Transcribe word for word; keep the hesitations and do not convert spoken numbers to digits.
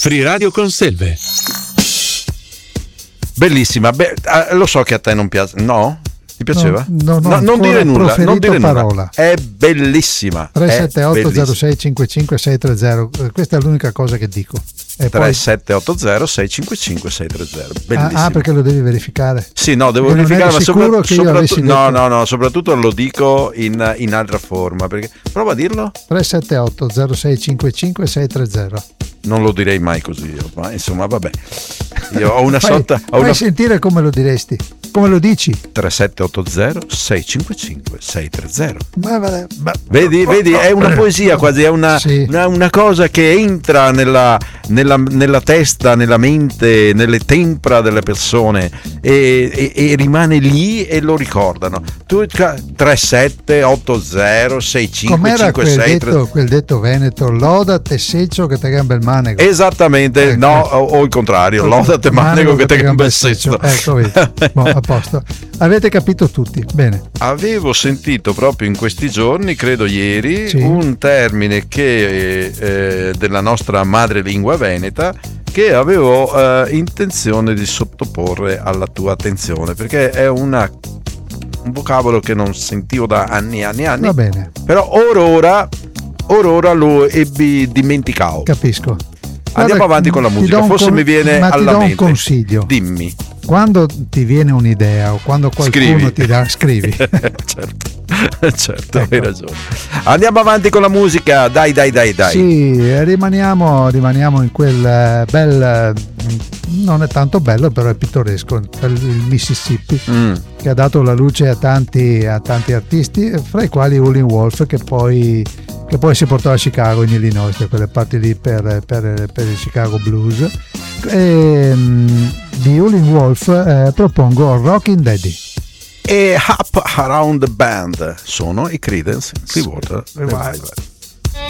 Free Radio con Selve. Bellissima. Beh, lo so che a te non piace, no? Ti piaceva? No, no, no, non dire nulla, non dire parola. nulla. È bellissima. tre sette otto zero sei cinque cinque sei tre zero. Questa è l'unica cosa che dico. tre sette otto zero sei cinque cinque sei tre zero. Bellissimo. Ah, perché lo devi verificare? Sì, no, devo e verificare, ma sopra, soprattutto, no, no, no, soprattutto lo dico in, in altra forma. Perché prova a dirlo. tre sette otto zero sei cinque cinque sei tre zero. Non lo direi mai così, ma insomma, vabbè. Io ho una fai, sorta. Ho fai una... sentire come lo diresti. Come lo dici? tre sette otto zero sei cinque cinque sei tre zero. Ma, ma, ma, vedi, vedi, è una poesia quasi, è una, sì. una, una cosa che entra nella, nella, nella testa, nella mente, nelle tempra delle persone e, e, e rimane lì e lo ricordano. Tu tre sette otto zero sei cinque cinque sei tre zero. Quel detto veneto, lodate seccio che te gamba il manego. Esattamente, ecco. No, o, o il contrario, lodate manego che te gamba il seccio. Ecco, vedi. Boh, a posto. Avete capito tutti, bene. Avevo sentito proprio in questi giorni, credo ieri, sì. un termine che eh, della nostra madrelingua veneta che avevo eh, intenzione di sottoporre alla tua attenzione, perché è una un vocabolo che non sentivo da anni e anni e anni. Va bene. Però or ora, or ora lo ebbi dimenticato. Capisco. Andiamo Guarda, avanti con la musica, forse con... mi viene ma alla ti do mente. un consiglio. Dimmi. Quando ti viene un'idea o quando qualcuno scrivi. ti dà, scrivi. certo, certo, ecco. Hai ragione. Andiamo avanti con la musica, dai, dai, dai, dai. Sì, rimaniamo, rimaniamo in quel bel, non è tanto bello, però è pittoresco, il Mississippi, mm. che ha dato la luce a tanti, a tanti artisti, fra i quali Howlin' Wolf, che poi, che poi si portò a Chicago, in Illinois, da quelle parti lì per, per, per il Chicago Blues. E, di Howlin' Wolf eh, propongo Rockin' Daddy e Up Around the Band sono i Creedence Clearwater Revival.